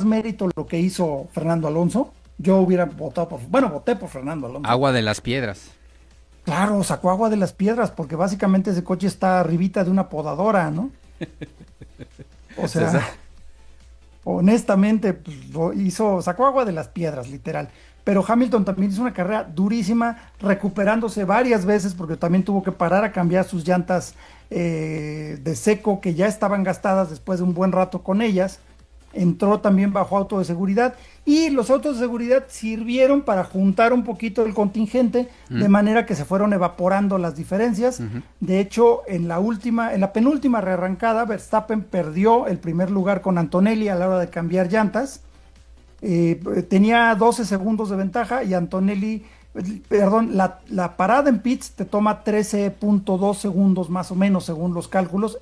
mérito lo que hizo Fernando Alonso. Yo voté por Fernando Alonso. Agua de las piedras. Claro, sacó agua de las piedras, porque básicamente ese coche está arribita de una podadora, ¿no? O sea, honestamente, pues, sacó agua de las piedras, literal. Pero Hamilton también hizo una carrera durísima, recuperándose varias veces, porque también tuvo que parar a cambiar sus llantas de seco, que ya estaban gastadas después de un buen rato con ellas. Entró también bajo auto de seguridad, y los autos de seguridad sirvieron para juntar un poquito el contingente, de manera que se fueron evaporando las diferencias. De hecho, en la penúltima rearrancada, Verstappen perdió el primer lugar con Antonelli a la hora de cambiar llantas. Tenía 12 segundos de ventaja, y Antonelli, perdón, la parada en pits te toma 13.2 segundos más o menos, según los cálculos,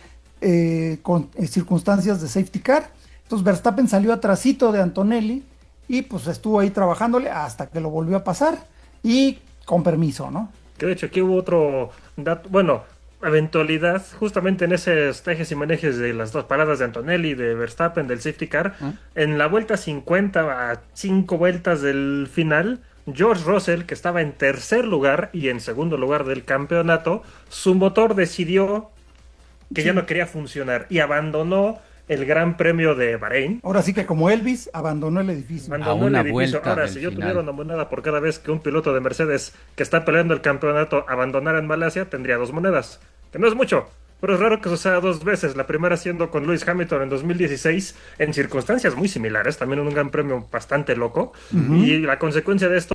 con circunstancias de safety car. Entonces Verstappen salió atrasito de Antonelli y pues estuvo ahí trabajándole hasta que lo volvió a pasar, y con permiso, ¿no? Que de hecho aquí hubo otro dato, eventualidad, justamente en esos tejes y manejes de las dos paradas de Antonelli, de Verstappen, del safety car, en la vuelta 50, a 5 vueltas del final, George Russell, que estaba en tercer lugar y en segundo lugar del campeonato, su motor decidió que ya no quería funcionar y abandonó el Gran Premio de Bahrein. Ahora sí que, como Elvis, abandonó el edificio. Ahora, si yo tuviera una moneda por cada vez que un piloto de Mercedes que está peleando el campeonato abandonara en Malasia, tendría 2 monedas. Que no es mucho, pero es raro que suceda 2 veces. La primera siendo con Lewis Hamilton en 2016, en circunstancias muy similares, también un Gran Premio bastante loco. Y la consecuencia de esto,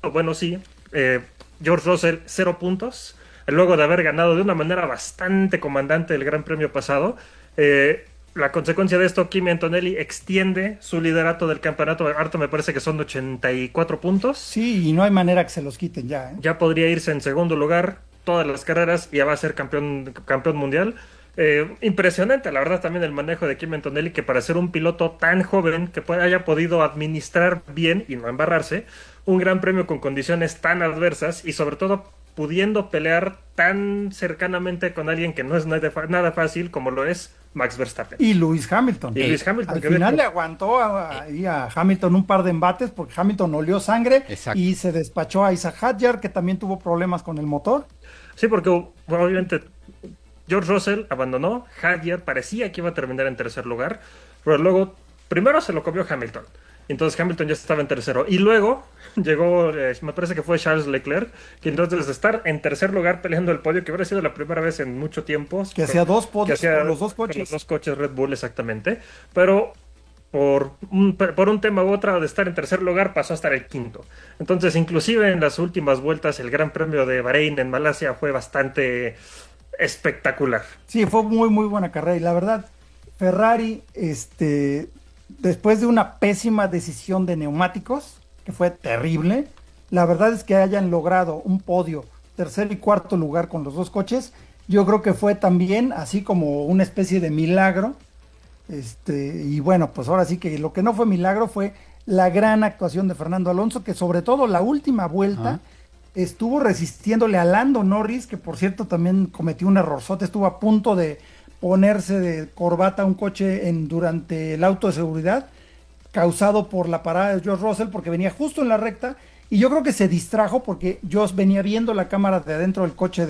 George Russell, 0 puntos. Luego de haber ganado de una manera bastante comandante el Gran Premio pasado. La consecuencia de esto, Kimi Antonelli extiende su liderato del campeonato. Harto me parece que son 84 puntos. Sí, y no hay manera que se los quiten ya, ¿eh? Ya podría irse en segundo lugar todas las carreras y ya va a ser campeón mundial. Impresionante, la verdad, también el manejo de Kimi Antonelli, que para ser un piloto tan joven, que haya podido administrar bien y no embarrarse un gran premio con condiciones tan adversas, y sobre todo pudiendo pelear tan cercanamente con alguien que no es nada fácil como lo es Max Verstappen. Y Lewis Hamilton. Al final le aguantó a Hamilton un par de embates, porque Hamilton olió sangre. Exacto. Y se despachó a Isaac Hadjar, que también tuvo problemas con el motor. Sí, porque obviamente George Russell abandonó, Hadjar parecía que iba a terminar en tercer lugar, pero luego primero se lo comió Hamilton. Entonces Hamilton ya estaba en tercero. Y luego llegó, me parece que fue Charles Leclerc, que entonces de estar en tercer lugar peleando el podio, que hubiera sido la primera vez en mucho tiempo. Que hacía 2 podios con los 2 coches. Con los 2 coches Red Bull, exactamente. Pero por un tema u otro, de estar en tercer lugar pasó a estar el quinto. Entonces, inclusive en las últimas vueltas, el Gran Premio de Bahrein en Malasia fue bastante espectacular. Sí, fue muy, muy buena carrera. Y la verdad, Ferrari, después de una pésima decisión de neumáticos, que fue terrible, la verdad es que hayan logrado un podio, tercer y cuarto lugar con los 2 coches, yo creo que fue también así como una especie de milagro. Y bueno, pues ahora sí que lo que no fue milagro fue la gran actuación de Fernando Alonso, que sobre todo la última vuelta estuvo resistiéndole a Lando Norris, que por cierto también cometió un errorzote, estuvo a punto de ponerse de corbata un coche durante el auto de seguridad, causado por la parada de George Russell, porque venía justo en la recta, y yo creo que se distrajo porque George venía viendo la cámara de adentro del coche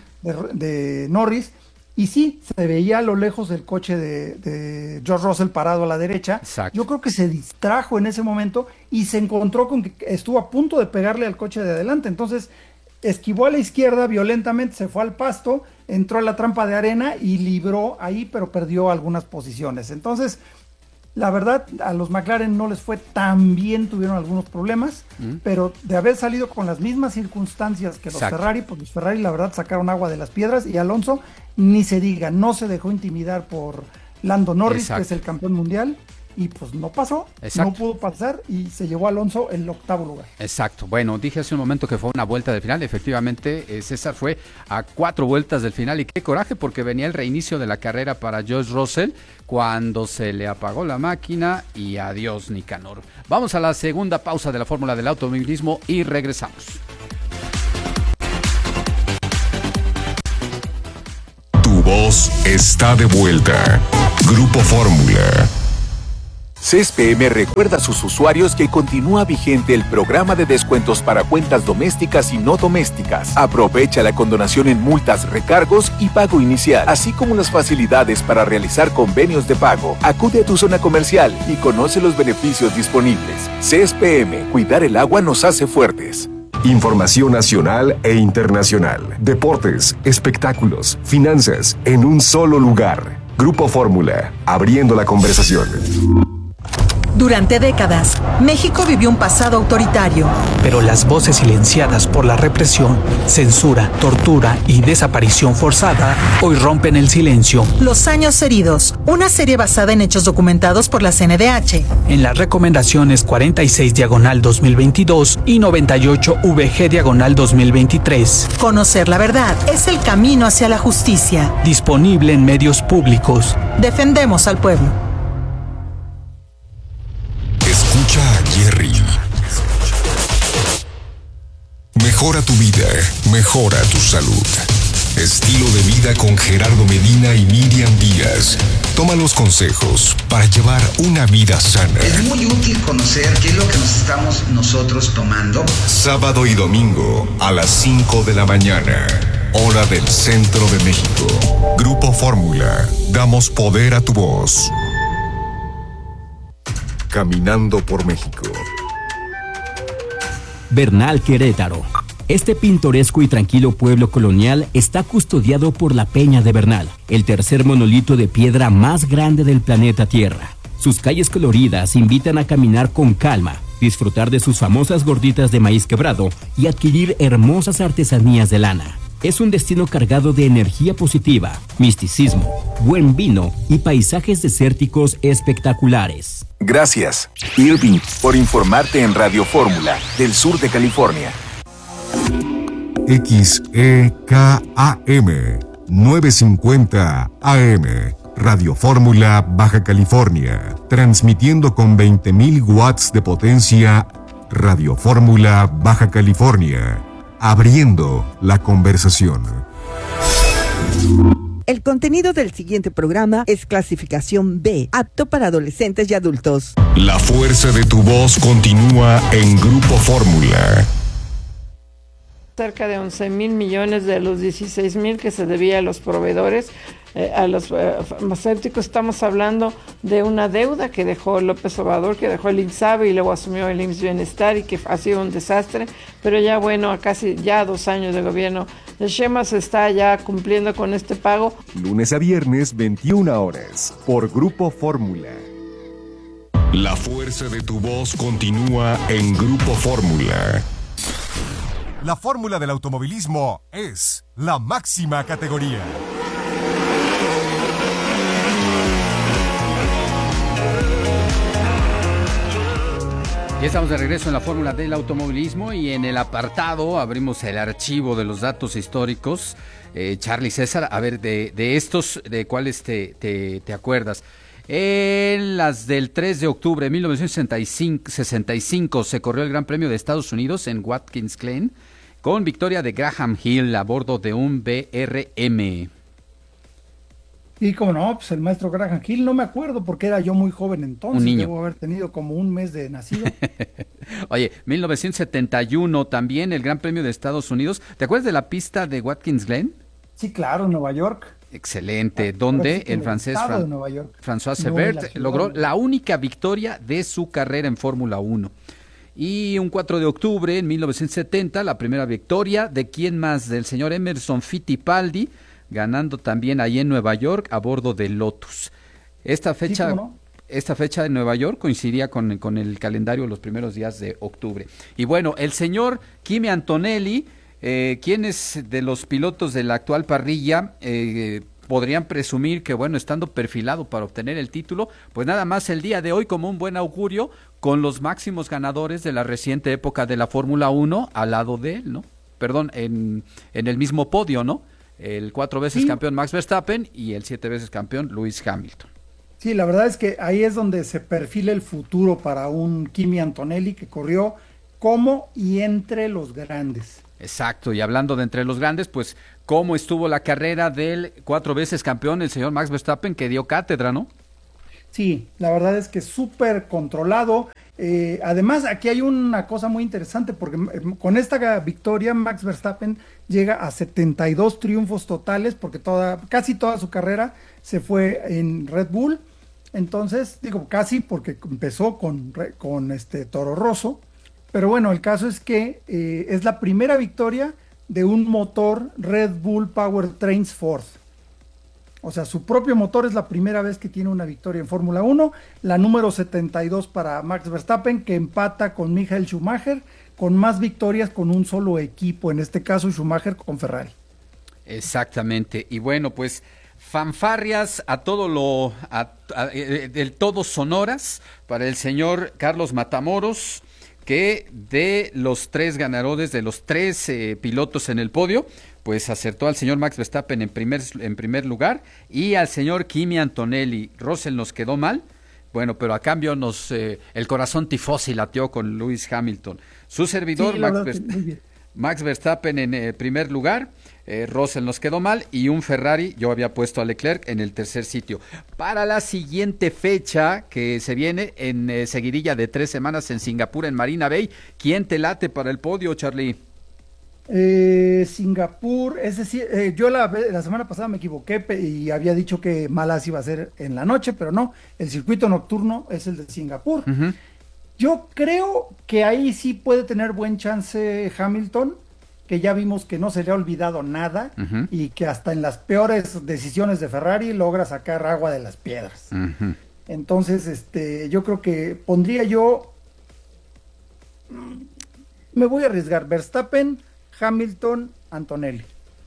de Norris, y sí, se veía a lo lejos el coche de George Russell parado a la derecha. Exacto. Yo creo que se distrajo en ese momento y se encontró con que estuvo a punto de pegarle al coche de adelante. Entonces esquivó a la izquierda violentamente, se fue al pasto, entró a la trampa de arena y libró ahí, pero perdió algunas posiciones. Entonces, la verdad, a los McLaren no les fue tan bien, tuvieron algunos problemas, pero de haber salido con las mismas circunstancias que los Ferrari, pues los Ferrari la verdad sacaron agua de las piedras, y Alonso, ni se diga, no se dejó intimidar por Lando Norris, que es el campeón mundial, y pues no pasó, no pudo pasar, y se llevó a Alonso el 8º lugar. Exacto. Bueno, dije hace un momento que fue una vuelta del final. Efectivamente, César, fue a 4 vueltas del final, y qué coraje, porque venía el reinicio de la carrera para George Russell cuando se le apagó la máquina, y adiós Nicanor. Vamos a la segunda pausa de la Fórmula del Automovilismo y regresamos. Tu voz está de vuelta. Grupo Fórmula. CSPM recuerda a sus usuarios que continúa vigente el programa de descuentos para cuentas domésticas y no domésticas. Aprovecha la condonación en multas, recargos y pago inicial, así como las facilidades para realizar convenios de pago. Acude a tu zona comercial y conoce los beneficios disponibles. CSPM, cuidar el agua nos hace fuertes. Información nacional e internacional, deportes, espectáculos, finanzas, en un solo lugar. Grupo Fórmula, abriendo la conversación. Durante décadas, México vivió un pasado autoritario. Pero las voces silenciadas por la represión, censura, tortura y desaparición forzada hoy rompen el silencio. Los años heridos, una serie basada en hechos documentados por la CNDH. En las recomendaciones 46/2022 y 98/VG/2023. Conocer la verdad es el camino hacia la justicia. Disponible en medios públicos. Defendemos al pueblo. Escucha a Jerry. Mejora tu vida, mejora tu salud. Estilo de vida con Gerardo Medina y Miriam Díaz. Toma los consejos para llevar una vida sana. Es muy útil conocer qué es lo que nos estamos nosotros tomando. Sábado y domingo a las 5 de la mañana. Hora del Centro de México. Grupo Fórmula. Damos poder a tu voz. Caminando por México. Bernal, Querétaro. Este pintoresco y tranquilo pueblo colonial está custodiado por la Peña de Bernal, el tercer monolito de piedra más grande del planeta Tierra. Sus calles coloridas invitan a caminar con calma, disfrutar de sus famosas gorditas de maíz quebrado y adquirir hermosas artesanías de lana. Es un destino cargado de energía positiva, misticismo, buen vino y paisajes desérticos espectaculares. Gracias, Irving, por informarte en Radio Fórmula del sur de California. XEKAM 950 AM Radio Fórmula Baja California, transmitiendo con 20.000 watts de potencia. Radio Fórmula Baja California, abriendo la conversación. El contenido del siguiente programa es clasificación B, apto para adolescentes y adultos. La fuerza de tu voz continúa en Grupo Fórmula. Cerca de 11,000 millones de los 16,000 que se debía a los proveedores, a los farmacéuticos. Estamos hablando de una deuda que dejó López Obrador, que dejó el IMSS-SABI y luego asumió el IMSS Bienestar y que ha sido un desastre, pero ya bueno, a casi ya 2 años de gobierno de Sheinbaum se está ya cumpliendo con este pago. Lunes a viernes, 21 horas, por Grupo Fórmula. La fuerza de tu voz continúa en Grupo Fórmula. La fórmula del automovilismo es la máxima categoría. Ya estamos de regreso en la fórmula del automovilismo y en el apartado abrimos el archivo de los datos históricos. Charlie, César, a ver, de estos, ¿de cuáles te acuerdas? En las del 3 de octubre de 1965 se corrió el Gran Premio de Estados Unidos en Watkins Glen, con victoria de Graham Hill a bordo de un BRM. Y como no, pues el maestro Graham Hill, no me acuerdo porque era yo muy joven entonces, un niño. Debo haber tenido como un mes de nacido. Oye, 1971 también el Gran Premio de Estados Unidos. ¿Te acuerdas de la pista de Watkins Glen? Sí, claro, Nueva York. Excelente, donde el francés François Sebert logró la única victoria de su carrera en Fórmula 1. Y un 4 de octubre, en 1970, la primera victoria de quién más, del señor Emerson Fittipaldi, ganando también ahí en Nueva York a bordo de Lotus. Esta fecha, sí, esta fecha de Nueva York coincidía con el calendario de los primeros días de octubre. Y bueno, el señor Kimi Antonelli, quienes de los pilotos de la actual parrilla podrían presumir que, bueno, estando perfilado para obtener el título, pues nada más el día de hoy como un buen augurio con los máximos ganadores de la reciente época de la Fórmula 1 al lado de él, ¿no? Perdón, en el mismo podio, ¿no? El 4 veces campeón Max Verstappen y el 7 veces campeón Lewis Hamilton. Sí, la verdad es que ahí es donde se perfila el futuro para un Kimi Antonelli que corrió como y entre los grandes. Exacto, y hablando de entre los grandes, pues cómo estuvo la carrera del 4 veces campeón, el señor Max Verstappen, que dio cátedra, ¿no? Sí, la verdad es que súper controlado. Además, aquí hay una cosa muy interesante porque con esta victoria Max Verstappen llega a 72 triunfos totales porque casi toda su carrera se fue en Red Bull. Entonces, digo casi porque empezó con Toro Rosso. Pero bueno, el caso es que es la primera victoria de un motor Red Bull Powertrains Ford. O sea, su propio motor es la primera vez que tiene una victoria en Fórmula 1, la número 72 para Max Verstappen, que empata con Michael Schumacher, con más victorias con un solo equipo, en este caso Schumacher con Ferrari. Exactamente, y bueno, pues fanfarrias a todo del todo sonoras para el señor Carlos Matamoros, que de los 3 ganadores, de los 3 pilotos en el podio, pues acertó al señor Max Verstappen en primer lugar y al señor Kimi Antonelli. Russell nos quedó mal, bueno, pero a cambio el corazón tifosi latió con Lewis Hamilton. Su servidor, sí, Max Verstappen en primer lugar, Russell nos quedó mal y un Ferrari, yo había puesto a Leclerc en el tercer sitio. Para la siguiente fecha que se viene en seguidilla de 3 semanas en Singapur, en Marina Bay, ¿quién te late para el podio, Charlie? Singapur, es decir, yo la semana pasada me equivoqué y había dicho que Malasia iba a ser en la noche, pero no, el circuito nocturno es el de Singapur. Uh-huh. Yo creo que ahí sí puede tener buen chance Hamilton, que ya vimos que no se le ha olvidado nada, uh-huh, y que hasta en las peores decisiones de Ferrari logra sacar agua de las piedras. Uh-huh. Entonces, yo creo que me voy a arriesgar Verstappen, Hamilton, Antonelli.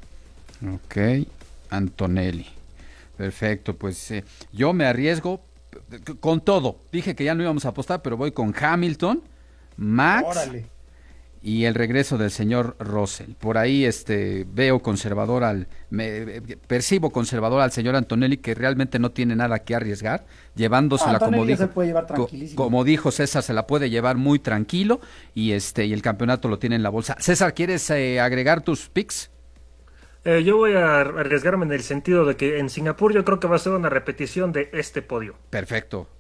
Ok, Antonelli. Perfecto, pues yo me arriesgo con todo. Dije que ya no íbamos a apostar, pero voy con Hamilton, Max. Órale. Y el regreso del señor Russell. Por ahí veo percibo conservador al señor Antonelli, que realmente no tiene nada que arriesgar, llevándosela como dijo César, se la puede llevar muy tranquilo y el campeonato lo tiene en la bolsa. César, ¿quieres agregar tus picks? Yo voy a arriesgarme en el sentido de que en Singapur yo creo que va a ser una repetición de este podio. Perfecto.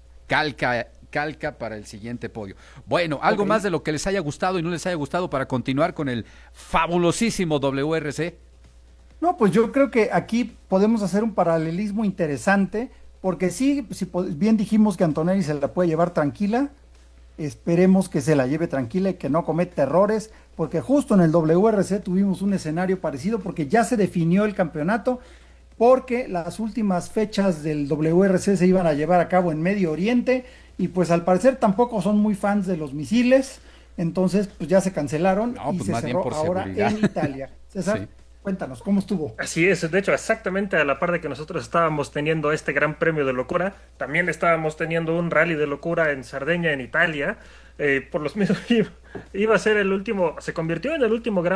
Calca para el siguiente podio. Bueno, algo más de lo que les haya gustado y no les haya gustado para continuar con el fabulosísimo WRC. No, pues yo creo que aquí podemos hacer un paralelismo interesante, porque sí, bien dijimos que Antonelli se la puede llevar tranquila, esperemos que se la lleve tranquila y que no cometa errores, porque justo en el WRC tuvimos un escenario parecido, porque ya se definió el campeonato, porque las últimas fechas del WRC se iban a llevar a cabo en Medio Oriente, y pues al parecer tampoco son muy fans de los misiles, entonces pues ya se cancelaron y se cerró ahora en Italia. César, sí, cuéntanos, ¿cómo estuvo? Así es, de hecho, exactamente a la par de que nosotros estábamos teniendo este gran premio de locura, también estábamos teniendo un rally de locura en Cerdeña, en Italia. Por los mismos, iba a ser el último, se convirtió en el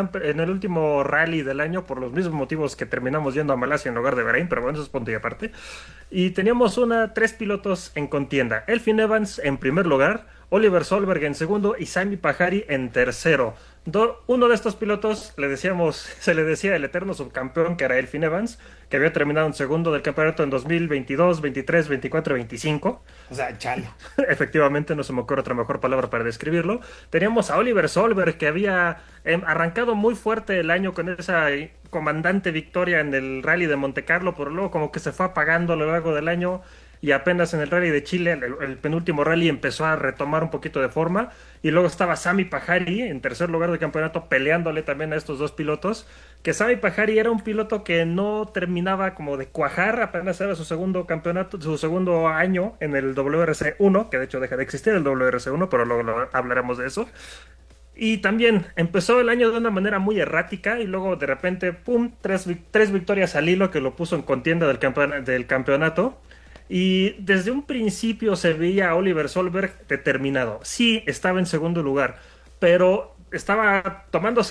último rally del año por los mismos motivos que terminamos yendo a Malasia en lugar de Bahrein, pero bueno, eso es punto y aparte. Y teníamos 3 pilotos en contienda: Elfyn Evans en primer lugar, Oliver Solberg en segundo y Sami Pajari en tercero. Uno de estos pilotos se le decía el eterno subcampeón, que era Elfyn Evans, que había terminado en segundo del campeonato en 2022, 23, 24 y 25. O sea, chale. Efectivamente, no se me ocurre otra mejor palabra para describirlo. Teníamos a Oliver Solberg, que había arrancado muy fuerte el año con esa comandante victoria en el Rally de Monte Carlo, pero luego como que se fue apagando a lo largo del año. Y apenas en el Rally de Chile, el penúltimo rally, empezó a retomar un poquito de forma. Y luego estaba Sami Pajari en tercer lugar del campeonato, peleándole también a estos 2 pilotos. Que Sami Pajari era un piloto que no terminaba como de cuajar, apenas era su segundo campeonato, su segundo año en el WRC 1, que de hecho deja de existir el WRC 1, pero luego hablaremos de eso. Y también empezó el año de una manera muy errática y luego de repente, ¡pum!, 3 victorias al hilo, que lo puso en contienda del campeonato. Y desde un principio se veía a Oliver Solberg determinado. Sí, estaba en segundo lugar, pero estaba tomando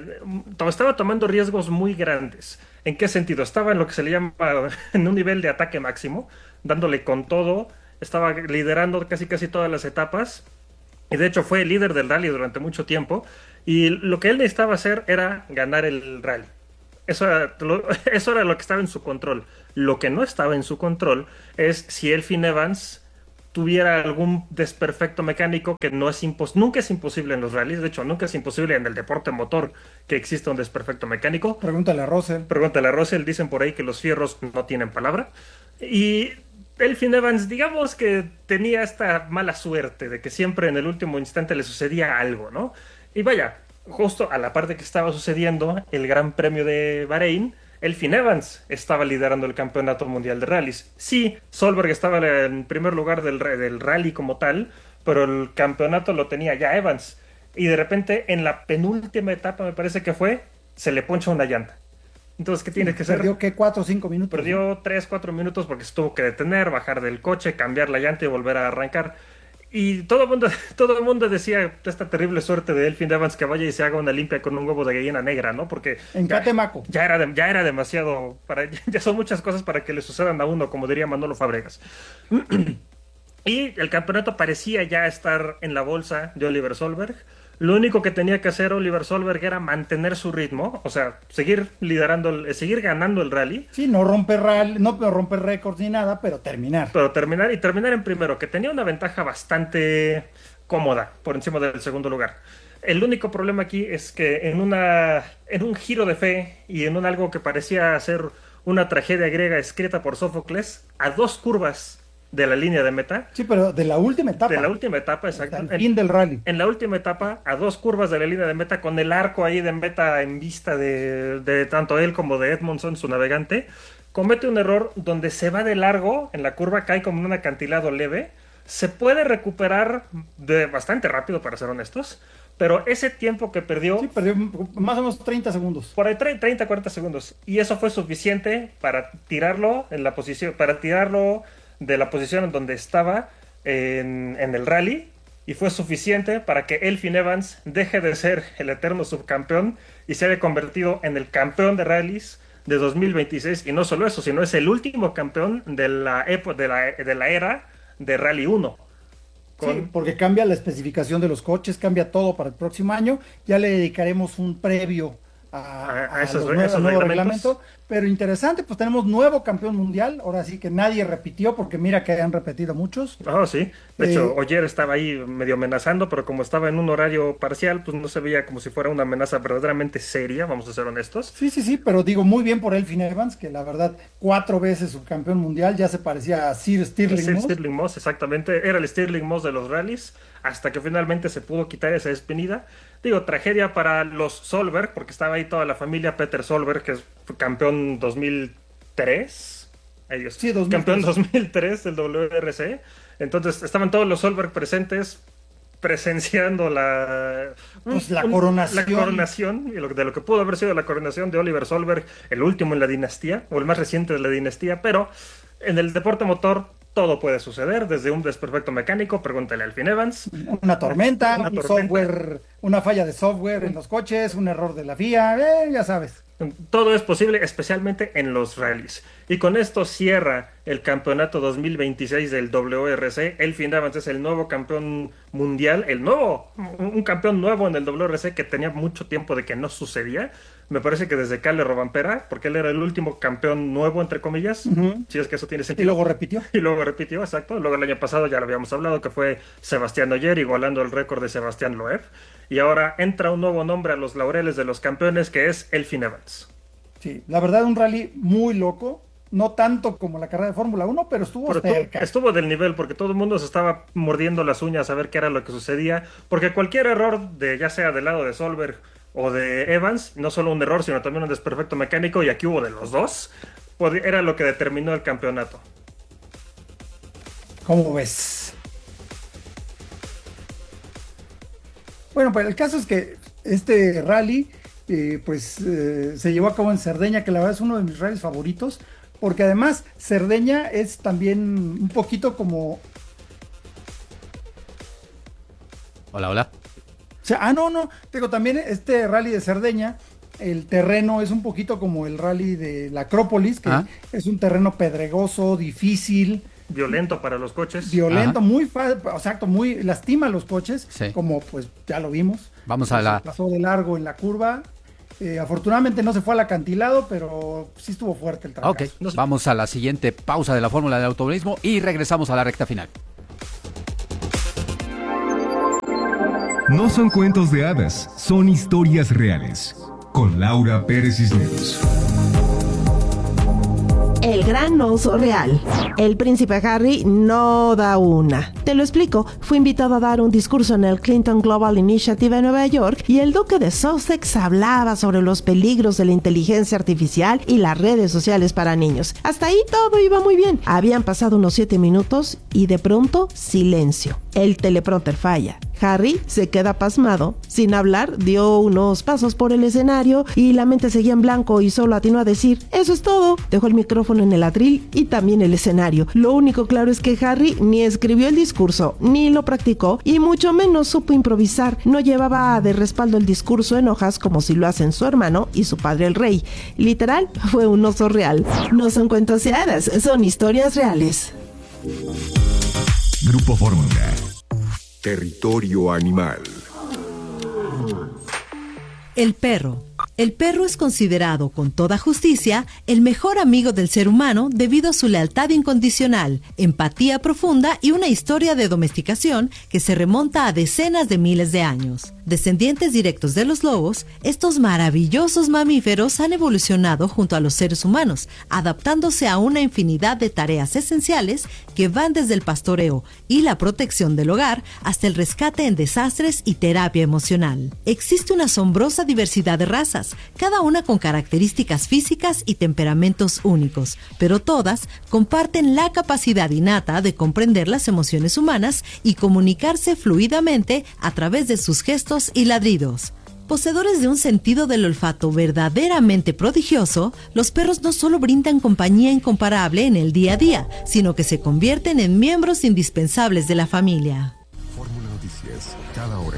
riesgos muy grandes. ¿En qué sentido? Estaba en lo que se le llama en un nivel de ataque máximo, dándole con todo, estaba liderando casi todas las etapas, y de hecho fue el líder del rally durante mucho tiempo, y lo que él necesitaba hacer era ganar el rally. Eso era lo que estaba en su control. Lo que no estaba en su control es si Elfyn Evans tuviera algún desperfecto mecánico, que nunca es imposible en los rallies. De hecho, nunca es imposible en el deporte motor que exista un desperfecto mecánico. Pregúntale a Russell. Dicen por ahí que los fierros no tienen palabra. Y Elfyn Evans, digamos que tenía esta mala suerte de que siempre en el último instante le sucedía algo, ¿no? Y vaya, justo a la parte que estaba sucediendo el Gran Premio de Bahrein, Elfyn Evans estaba liderando el campeonato mundial de rallies. Sí, Solberg estaba en primer lugar del rally como tal, pero el campeonato lo tenía ya Evans. Y de repente, en la penúltima etapa, me parece que fue, se le poncha una llanta. Entonces, ¿qué tienes que hacer? Perdió, ¿qué? 4 o 5 minutos. Perdió 3, 4 minutos porque se tuvo que detener, bajar del coche, cambiar la llanta y volver a arrancar. Y todo el mundo decía esta terrible suerte de Elfyn Evans, que vaya y se haga una limpia con un huevo de gallina negra, ¿no? Porque en Catemaco ya era demasiado, ya son muchas cosas para que le sucedan a uno, como diría Manolo Fábregas. Y el campeonato parecía ya estar en la bolsa de Oliver Solberg. Lo único que tenía que hacer Oliver Solberg era mantener su ritmo, o sea, seguir ganando el rally. Sí, no romper récords ni nada, pero terminar. Y terminar en primero, que tenía una ventaja bastante cómoda por encima del segundo lugar. El único problema aquí es que en un giro de fe y en algo que parecía ser una tragedia griega escrita por Sófocles, a 2 curvas de la línea de meta. Sí, pero de la última etapa. De la última etapa, exacto. El fin del rally. En la última etapa, a 2 curvas de la línea de meta, con el arco ahí de meta en vista de tanto él como de Edmondson, su navegante, comete un error donde se va de largo en la curva, cae como en un acantilado leve. Se puede recuperar bastante rápido, para ser honestos, pero ese tiempo que perdió... Sí, perdió más o menos 30 segundos. Por ahí 30, 40 segundos. Y eso fue suficiente para tirarlo de la posición en donde estaba en el rally, y fue suficiente para que Elfyn Evans deje de ser el eterno subcampeón y se haya convertido en el campeón de rallies de 2026. Y no solo eso, sino es el último campeón de la era de Rally 1. Sí, porque cambia la especificación de los coches, cambia todo para el próximo año. Ya le dedicaremos un previo a esos nuevos reglamentos. Pero interesante, pues tenemos nuevo campeón mundial. Ahora sí que nadie repitió, porque mira que han repetido muchos. Sí. De hecho, Ogier estaba ahí medio amenazando, pero como estaba en un horario parcial, pues no se veía como si fuera una amenaza verdaderamente seria, vamos a ser honestos. Sí, pero digo, muy bien por Elfyn Evans, que la verdad 4 veces subcampeón mundial, ya se parecía a Sir Stirling Moss. Stirling Moss, exactamente, era el Stirling Moss de los rallies, hasta que finalmente se pudo quitar esa espinita. Digo, tragedia para los Solberg, porque estaba ahí toda la familia Peter Solberg, que es campeón 2003. Sí, 2003. Campeón 2003 del WRC. Entonces estaban todos los Solberg presentes, presenciando la coronación, y de lo que pudo haber sido la coronación de Oliver Solberg, el último en la dinastía, o el más reciente de la dinastía. Pero en el deporte motor todo puede suceder, desde un desperfecto mecánico, pregúntale a Elfyn Evans. Una tormenta, software, una falla de software en los coches, un error de la FIA, ya sabes. Todo es posible, especialmente en los rallies. Y con esto cierra el campeonato 2026 del WRC. Elfyn Evans es el nuevo campeón mundial, un campeón nuevo en el WRC, que tenía mucho tiempo de que no sucedía. Me parece que desde Kalle Rovanpera, porque él era el último campeón nuevo, entre comillas, si es que eso tiene sentido. Y luego repitió. Exacto. Luego el año pasado ya lo habíamos hablado, que fue Sebastián Ogier, igualando el récord de Sebastián Loeb. Y ahora entra un nuevo nombre a los laureles de los campeones, que es Elfyn Evans. Sí, la verdad, un rally muy loco. No tanto como la carrera de Fórmula 1, pero estuvo cerca. Estuvo del nivel, porque todo el mundo se estaba mordiendo las uñas a ver qué era lo que sucedía. Porque cualquier error, ya sea del lado de Solberg o de Evans, no solo un error, sino también un desperfecto mecánico, y aquí hubo de los dos, era lo que determinó el campeonato. ¿Cómo ves? Bueno, pues el caso es que este rally se llevó a cabo en Cerdeña, que la verdad es uno de mis rallies favoritos, porque además Cerdeña es también un poquito como... Hola. O sea, digo, también este rally de Cerdeña, el terreno es un poquito como el rally de la Acrópolis, que es un terreno pedregoso, difícil. Violento para los coches. Violento, muy lastima a los coches, como pues ya lo vimos. Pasó de largo en la curva. Afortunadamente no se fue al acantilado, pero sí estuvo fuerte el trancazo. Vamos a la siguiente pausa de la Fórmula del Automovilismo y regresamos a la recta final. No son cuentos de hadas, son historias reales. Con Laura Pérez Cisneros. El gran oso real. El príncipe Harry no da una. Te lo explico. Fue invitado a dar un discurso en el Clinton Global Initiative en Nueva York y el duque de Sussex hablaba sobre los peligros de la inteligencia artificial y las redes sociales para niños. Hasta ahí todo iba muy bien. Habían pasado unos 7 minutos y de pronto silencio. El teleprompter falla. Harry se queda pasmado. Sin hablar, dio unos pasos por el escenario y la mente seguía en blanco y solo atinó a decir: eso es todo. Dejó el micrófono en el atril y también el escenario. Lo único claro es que Harry ni escribió el discurso, ni lo practicó y mucho menos supo improvisar. No llevaba de respaldo el discurso en hojas como si lo hacen su hermano y su padre el rey. Literal, fue un oso real. No son cuentos de hadas, son historias reales. Grupo Fórmula. Territorio animal. El perro. El perro es considerado con toda justicia el mejor amigo del ser humano debido a su lealtad incondicional, empatía profunda y una historia de domesticación que se remonta a decenas de miles de años. Descendientes directos de los lobos, estos maravillosos mamíferos han evolucionado junto a los seres humanos, adaptándose a una infinidad de tareas esenciales que van desde el pastoreo y la protección del hogar hasta el rescate en desastres y terapia emocional. Existe una asombrosa diversidad de razas, cada una con características físicas y temperamentos únicos, pero todas comparten la capacidad innata de comprender las emociones humanas y comunicarse fluidamente a través de sus gestos y ladridos. Poseedores de un sentido del olfato verdaderamente prodigioso, los perros no solo brindan compañía incomparable en el día a día, sino que se convierten en miembros indispensables de la familia. Fórmula Noticias, cada hora.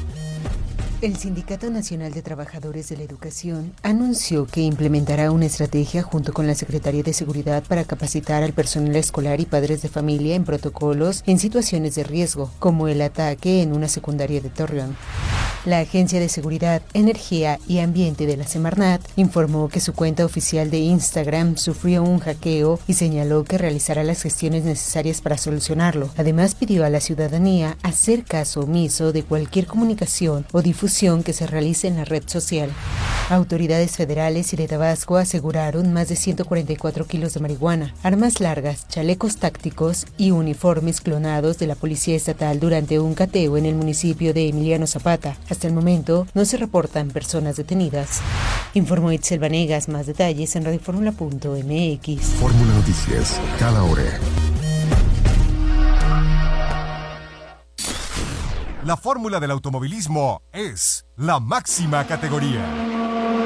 El Sindicato Nacional de Trabajadores de la Educación anunció que implementará una estrategia junto con la Secretaría de Seguridad para capacitar al personal escolar y padres de familia en protocolos en situaciones de riesgo, como el ataque en una secundaria de Torreón. La Agencia de Seguridad, Energía y Ambiente de la Semarnat informó que su cuenta oficial de Instagram sufrió un hackeo y señaló que realizará las gestiones necesarias para solucionarlo. Además, pidió a la ciudadanía hacer caso omiso de cualquier comunicación o difusión que se realice en la red social. Autoridades federales y de Tabasco aseguraron más de 144 kilos de marihuana, armas largas, chalecos tácticos y uniformes clonados de la Policía Estatal durante un cateo en el municipio de Emiliano Zapata. Hasta el momento no se reportan personas detenidas. Informó Itzel Vanegas. Más detalles en radioformula.mx. Fórmula Noticias, cada hora. La fórmula del automovilismo es la máxima categoría.